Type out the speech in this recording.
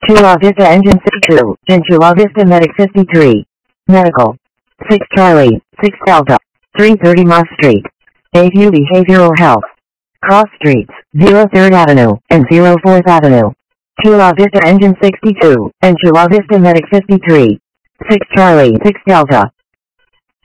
Chula Vista Engine 62, and Chula Vista Medic 53. Medical. 6 Charlie, 6 Delta, 330 Moss Street. Bayview Behavioral Health. Cross Streets, 03rd Avenue, and 04th Avenue. Chula Vista Engine 62, and Chula Vista Medic 53. 6 Charlie, 6 Delta,